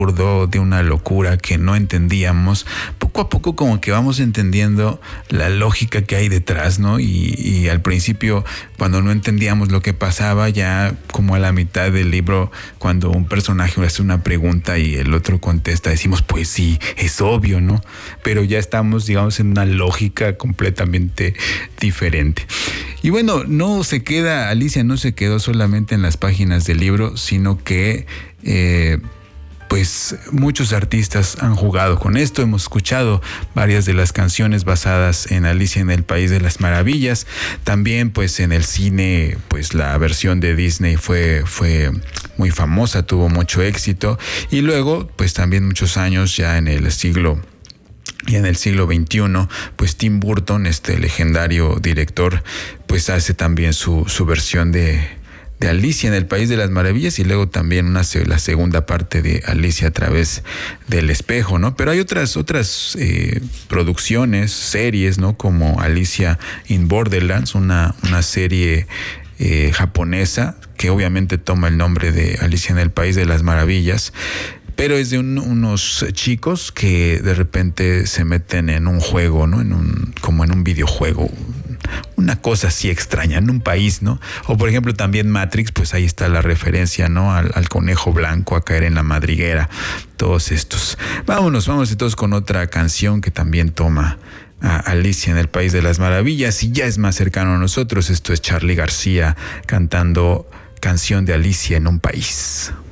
de una locura que no entendíamos, poco a poco como que vamos entendiendo la lógica que hay detrás, ¿no? Y al principio, cuando no entendíamos lo que pasaba, ya como a la mitad del libro, cuando un personaje hace una pregunta y el otro contesta, decimos, pues sí, es obvio, ¿no? Pero ya estamos, digamos, en una lógica completamente diferente. Y bueno, Alicia no se quedó solamente en las páginas del libro, sino que pues muchos artistas han jugado con esto. Hemos escuchado varias de las canciones basadas en Alicia en el País de las Maravillas. También pues en el cine, pues la versión de Disney fue muy famosa, tuvo mucho éxito. Y luego pues también muchos años ya en el siglo XXI, pues Tim Burton, este legendario director, pues hace también su versión de Alicia en el País de las Maravillas, y luego también la segunda parte de Alicia a través del espejo, ¿no? Pero hay otras producciones, series, ¿no? Como Alicia in Borderlands, una serie japonesa que obviamente toma el nombre de Alicia en el País de las Maravillas, pero es de unos chicos que de repente se meten en un juego, ¿no? Como en un videojuego, una cosa así extraña, en un país, ¿no? O por ejemplo también Matrix, pues ahí está la referencia, ¿no? Al conejo blanco, a caer en la madriguera, todos estos. Vámonos entonces con otra canción que también toma a Alicia en el País de las Maravillas y ya es más cercano a nosotros. Esto es Charly García cantando Canción de Alicia en un País.